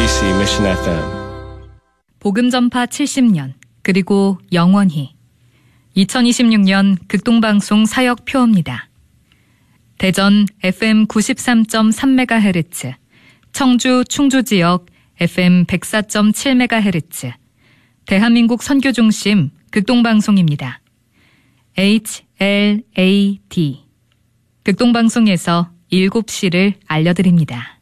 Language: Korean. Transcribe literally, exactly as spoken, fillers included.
엠비씨 Mission 에프엠. 복음전파 칠십 년, 그리고 영원히. 이천이십육 년 극동방송 사역표입니다. 대전 에프엠 구십삼 점 삼 메가헤르츠, 청주 충주지역 에프엠 백사 점 칠 메가헤르츠, 대한민국 선교중심 극동방송입니다. 에이치 엘 에이 디. 극동방송에서 일곱 시를 알려드립니다.